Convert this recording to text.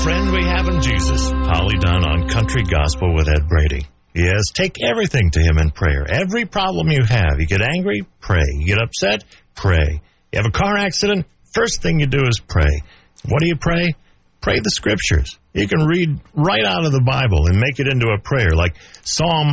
friend we have in Jesus. Holly Dunn on Country Gospel with Ed Brady. Yes, take everything to him in prayer. Every problem you have. You get angry? Pray. You get upset? Pray. You have a car accident? First thing you do is pray. What do you pray? Pray the scriptures. You can read right out of the Bible and make it into a prayer, like Psalm